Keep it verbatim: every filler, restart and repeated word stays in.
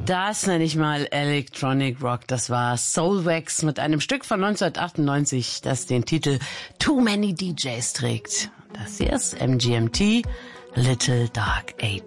Das nenne ich mal Electronic Rock. Das war Soulwax mit einem Stück von neunzehnhundertachtundneunzig, das den Titel Too Many D Js trägt. Das hier ist M G M T, Little Dark Age.